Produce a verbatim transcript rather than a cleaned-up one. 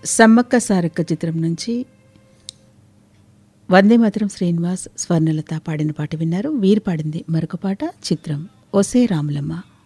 సమ్మక్క సారక్క చిత్రం నుంచి వందేమాతరం శ్రీనివాస్ స్వర్ణలత పాడిన పాట విన్నారు. వీరు పాడింది మరొక పాట. చిత్రం ఒసే రాములమ్మ.